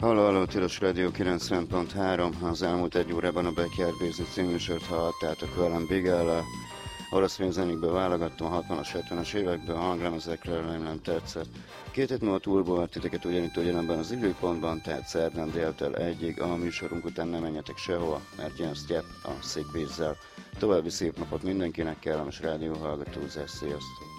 Halló, Tilos Rádió 90.3. Az elmúlt egy órában a Backyard Business címűsort hallhattátok velem Bigellel. Orosz zenékből válogattam a 60-as, 70-es évekből, a hanglemezekről nem tetszett. 2 hét múlva túlból titeket ugyanebben az időpontban, tehát szerdán déltől 1-ig, a műsorunk után nem menjetek sehova, mert jön Sztyep a székvízzel. További szép napot mindenkinek, kellemes rádióhallgatózás, sziasztok!